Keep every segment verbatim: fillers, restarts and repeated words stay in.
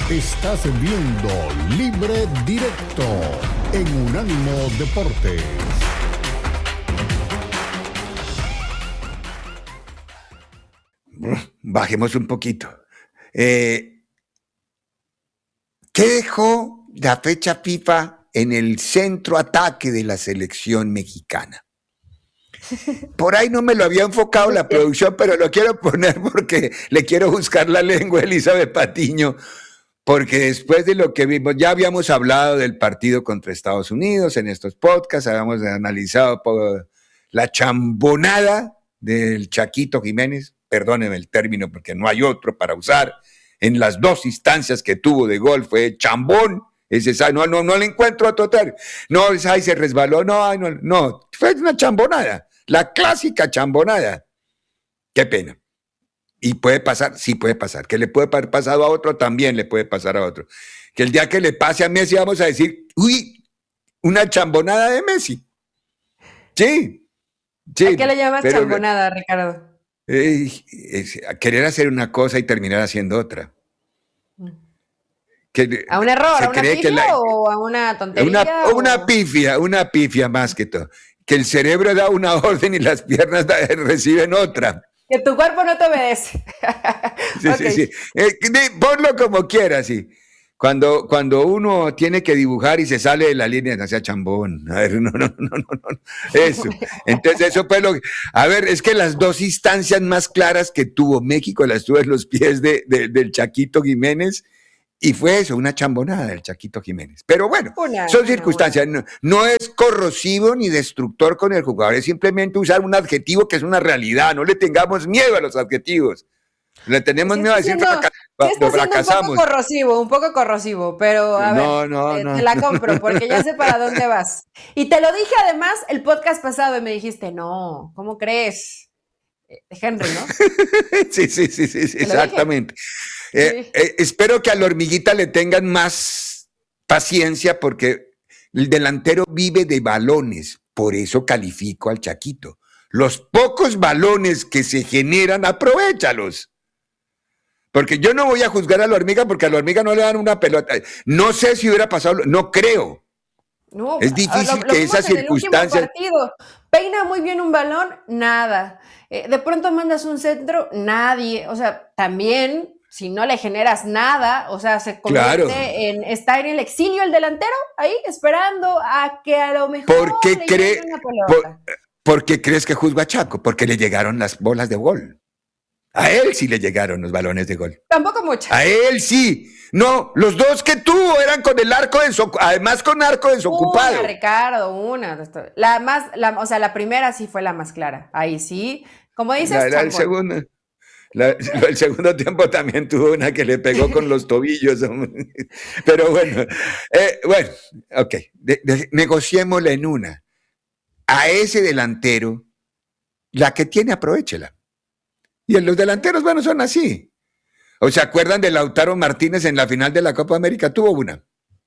Estás viendo Libre Directo en Unánimo Deportes. Bajemos un poquito. Eh, ¿Qué dejó la fecha FIFA en el centro ataque de la selección mexicana? Por ahí no me lo había enfocado la producción, pero lo quiero poner porque le quiero buscar la lengua a Elizabeth Patiño, porque después de lo que vimos, ya habíamos hablado del partido contra Estados Unidos en estos podcasts, habíamos analizado la chambonada del Chaquito Jiménez, perdónenme el término porque no hay otro para usar, en las dos instancias que tuvo de gol fue chambón, ese, no, no, no le encuentro otro término, no, ahí se resbaló, no, no, no, fue una chambonada, la clásica chambonada, qué pena. Y puede pasar, sí puede pasar. Que le puede haber pasado a otro, también le puede pasar a otro. Que el día que le pase a Messi vamos a decir, uy, una chambonada de Messi. Sí, sí. ¿A qué le llamas pero, chambonada, Ricardo? Eh, es, a querer hacer una cosa y terminar haciendo otra. Que, ¿A un error, a una pifia la, o a una tontería? Una, o... una pifia, una pifia más que todo. Que el cerebro da una orden y las piernas da, reciben otra. Que tu cuerpo no te obedece. Sí, okay. sí, sí. Eh, ponlo como quieras, sí. Cuando, cuando uno tiene que dibujar y se sale de la línea, no sea chambón. A ver, no, no, no, no, no. Eso. Entonces, eso fue lo que. A ver, es que las dos instancias más claras que tuvo México las tuvo en los pies de, de, del Chaquito Jiménez. Y fue eso, una chambonada del Chaquito Jiménez. Pero bueno, una, son circunstancias. Una, una. No, no es corrosivo ni destructor con el jugador, es simplemente usar un adjetivo que es una realidad. No le tengamos miedo a los adjetivos. Le tenemos sí, miedo a decir siendo, fraca sí lo fracasamos. Un poco corrosivo, un poco corrosivo, pero a no, ver, no, eh, no, te la compro porque ya sé para dónde vas. Y te lo dije además el podcast pasado y me dijiste, no, ¿cómo crees? Henry, ¿no? sí, sí, sí, sí, sí exactamente. Eh, sí. eh, espero que a la hormiguita le tengan más paciencia porque el delantero vive de balones, por eso califico al Chaquito. Los pocos balones que se generan, aprovéchalos. Porque yo no voy a juzgar a la hormiga porque a la hormiga no le dan una pelota. No sé si hubiera pasado, no creo. No, es difícil lo, lo que esas circunstancias. Peina muy bien un balón, nada. Eh, de pronto mandas un centro, nadie. O sea, también, si no le generas nada, o sea, se convierte claro. en estar en el exilio el delantero, ahí esperando a que a lo mejor ¿Por qué le cree, una pelota. Por, ¿Por qué crees que juzgo a Chaco? Porque le llegaron las bolas de gol. A él sí le llegaron los balones de gol. Tampoco mucho. A él sí. No, los dos que tuvo eran con el arco desocupado, además con arco desocupado. Una, Ricardo, una. La más, la, o sea, la primera sí fue la más clara. Ahí sí. Como dices, la, la, el, segundo, la, el segundo tiempo también tuvo una que le pegó con los tobillos. Pero bueno, eh, bueno, ok. De, de, negociémosla en una. A ese delantero, la que tiene, aprovéchela. Y en los delanteros, bueno, son así. ¿O se acuerdan de Lautaro Martínez en la final de la Copa América? Tuvo una.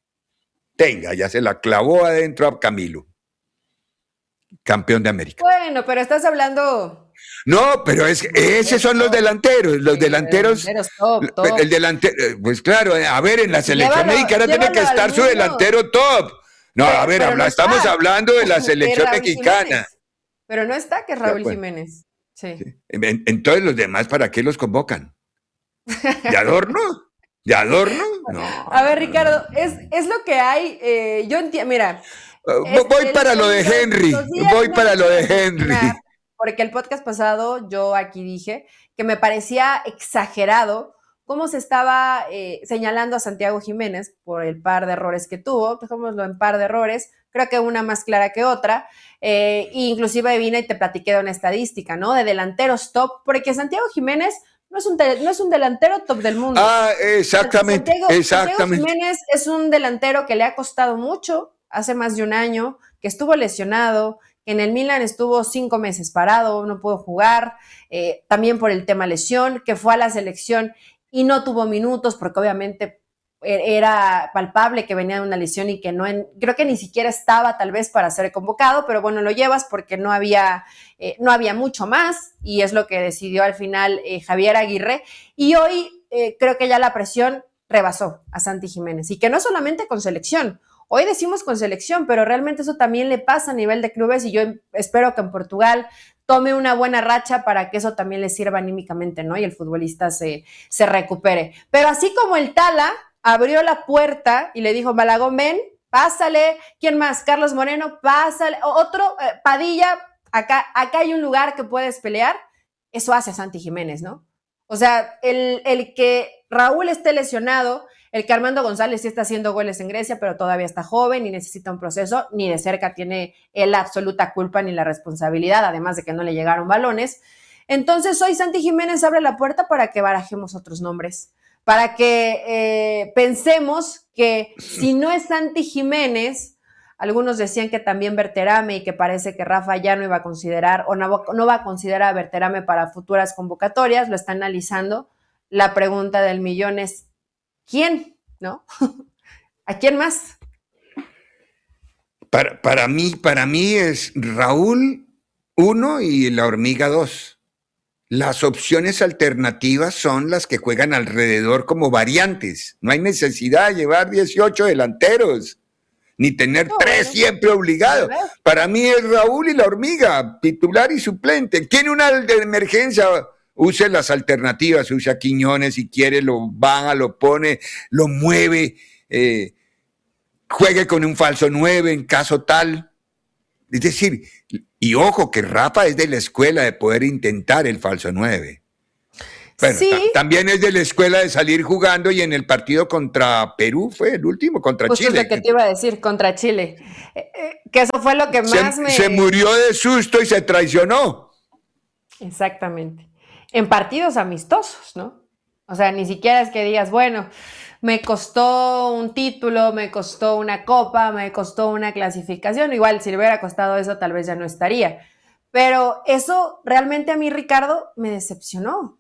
Tenga, ya se la clavó adentro a Camilo. Campeón de América. Bueno, pero estás hablando... No, pero es esos son los delanteros. Los delanteros... delanteros top, top. El delantero... Pues claro, a ver, en la selección llévalo, mexicana tiene que estar su delantero top. No, pero, a ver, habla, no estamos hablando de la selección mexicana. Jiménez. Pero no está, que es Raúl bueno. Jiménez. Sí. Sí. Entonces los demás, ¿para qué los convocan? ¿De adorno? ¿De adorno? No. A ver, Ricardo, es, es lo que hay. Eh, yo entiendo, mira. Uh, es, voy el, para el, lo de Henry. Voy para lo de Henry. Porque el podcast pasado yo aquí dije que me parecía exagerado cómo se estaba eh, señalando a Santiago Jiménez por el par de errores que tuvo. Dejémoslo en par de errores. Creo que una más clara que otra. Eh, inclusive vine y te platiqué de una estadística, ¿no? De delanteros top, porque Santiago Jiménez no es un, no es un delantero top del mundo. Ah, exactamente, Santiago, exactamente. Santiago Jiménez es un delantero que le ha costado mucho, hace más de un año, que estuvo lesionado, que en el Milan estuvo cinco meses parado, no pudo jugar, eh, también por el tema lesión, que fue a la selección y no tuvo minutos, porque obviamente era palpable que venía de una lesión y que no, en, creo que ni siquiera estaba tal vez para ser convocado, pero bueno, lo llevas porque no había, eh, no había mucho más y es lo que decidió al final eh, Javier Aguirre. Y hoy eh, creo que ya la presión rebasó a Santi Jiménez. Y que no solamente con selección. Hoy decimos con selección, pero realmente eso también le pasa a nivel de clubes y yo espero que en Portugal tome una buena racha para que eso también le sirva anímicamente, ¿no? Y el futbolista se, se recupere. Pero así como el Tala abrió la puerta y le dijo, Malagón, ven, pásale. ¿Quién más? Carlos Moreno, pásale. Otro, eh, Padilla, acá, acá hay un lugar que puedes pelear. Eso hace Santi Jiménez, ¿no? O sea, el, el que Raúl esté lesionado, el que Armando González sí está haciendo goles en Grecia, pero todavía está joven y necesita un proceso, ni de cerca tiene él la absoluta culpa ni la responsabilidad, además de que no le llegaron balones. Entonces hoy Santi Jiménez abre la puerta para que barajemos otros nombres, para que eh, pensemos que si no es Santi Jiménez, algunos decían que también Berterame y que parece que Rafa ya no iba a considerar o no, no va a considerar a Berterame para futuras convocatorias, lo está analizando. La pregunta del millón es, ¿quién? ¿No? ¿A quién más? Para, para mí, para mí es Raúl uno y la Hormiga dos. Las opciones alternativas son las que juegan alrededor como variantes. No hay necesidad de llevar dieciocho delanteros, ni tener no, tres bueno, siempre obligados. Para mí es Raúl y la Hormiga, titular y suplente. Tiene una de emergencia, use las alternativas, use a Quiñones si quiere, lo baja, lo pone, lo mueve, eh, juegue con un falso nueve en caso tal. Es decir, y ojo que Rafa es de la escuela de poder intentar el falso nueve. Bueno, sí. t- también es de la escuela de salir jugando y en el partido contra Perú fue el último, contra Justo Chile. Lo que te iba a decir, contra Chile. Eh, eh, que eso fue lo que más se, me... Se murió de susto y se traicionó. Exactamente. En partidos amistosos, ¿no? O sea, ni siquiera es que digas, bueno, me costó un título, me costó una copa, me costó una clasificación. Igual, si le hubiera costado eso, tal vez ya no estaría. Pero eso realmente a mí, Ricardo, me decepcionó.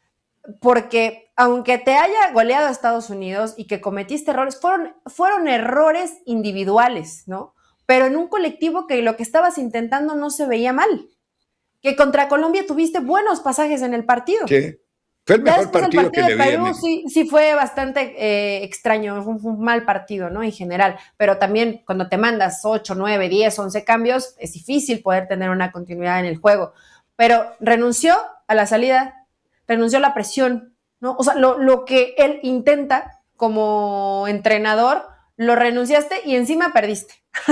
Porque aunque te haya goleado a Estados Unidos y que cometiste errores, fueron, fueron errores individuales, ¿no? Pero en un colectivo que lo que estabas intentando no se veía mal. Que contra Colombia tuviste buenos pasajes en el partido. Sí, fue el mejor partido, el partido que de le vi. Perú sí, sí fue bastante eh, extraño, fue un, fue un mal partido, ¿no? En general, pero también cuando te mandas ocho, nueve, diez, once cambios, es difícil poder tener una continuidad en el juego. Pero renunció a la salida, renunció a la presión, ¿no? O sea, lo, lo que él intenta como entrenador, lo renunciaste y encima perdiste.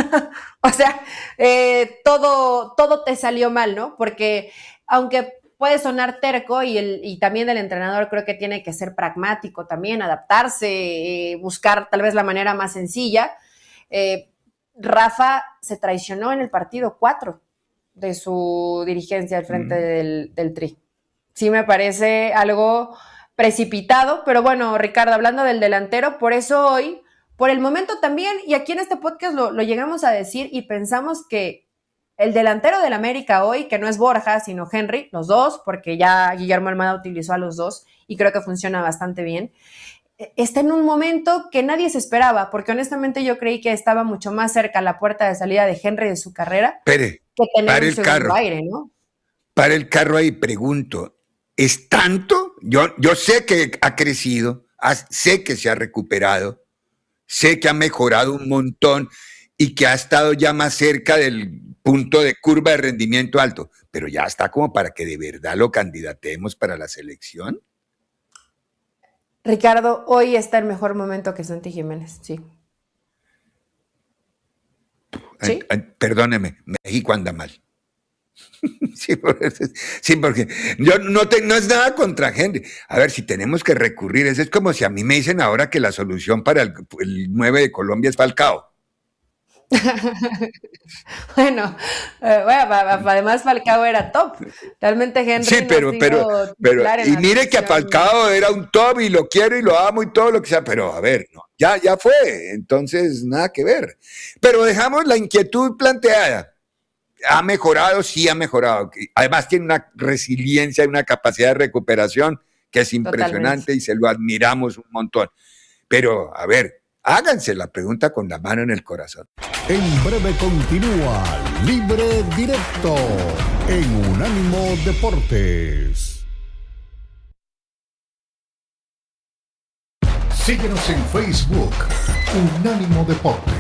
O sea, eh, todo, todo te salió mal, ¿no? Porque aunque puede sonar terco y, el, y también el entrenador creo que tiene que ser pragmático también, adaptarse, eh, buscar tal vez la manera más sencilla, eh, Rafa se traicionó en el partido cuatro de su dirigencia al frente mm. del, del Tri. Sí me parece algo precipitado, pero bueno, Ricardo, hablando del delantero, por eso hoy, por el momento también, y aquí en este podcast lo, lo llegamos a decir y pensamos que el delantero del América hoy, que no es Borja, sino Henry, los dos, porque ya Guillermo Almada utilizó a los dos y creo que funciona bastante bien, está en un momento que nadie se esperaba, porque honestamente yo creí que estaba mucho más cerca la puerta de salida de Henry de su carrera Pere, que tener para un el segundo carro. aire, ¿no? Para el carro ahí, pregunto, ¿es tanto? Yo, yo sé que ha crecido, sé que se ha recuperado, sé que ha mejorado un montón y que ha estado ya más cerca del punto de curva de rendimiento alto, pero ya está como para que de verdad lo candidatemos para la selección. Ricardo, hoy está en mejor momento que Santi Jiménez, sí. ¿Sí? Perdóneme, México anda mal. Sí, porque, sí, porque yo no, te, no es nada contra gente. A ver, si tenemos que recurrir, eso es como si a mí me dicen ahora que la solución para el, el nueve de Colombia es Falcao. bueno, eh, bueno, además Falcao era top. Realmente Henry sí, pero, no pero, pero y mire que a Falcao era un top y lo quiero y lo amo y todo lo que sea, pero a ver, no, ya, ya fue, entonces nada que ver. Pero dejamos la inquietud planteada. Ha mejorado, sí ha mejorado. Además tiene una resiliencia y una capacidad de recuperación que es impresionante. Totalmente. Y se lo admiramos un montón. Pero, a ver, háganse la pregunta con la mano en el corazón. En breve continúa Libre Directo en Unánimo Deportes. Síguenos en Facebook, Unánimo Deportes.